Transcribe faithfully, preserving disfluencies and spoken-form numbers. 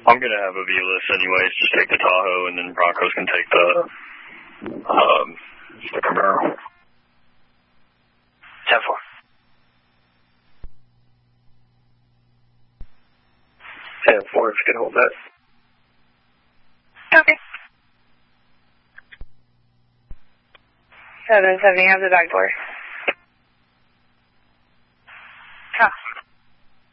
I'm going to have a V-list anyways. Just take the Tahoe, and then Broncos can take the, um, the Camaro. ten four. ten four, if you can hold that. Okay. seven seventy, have the back door.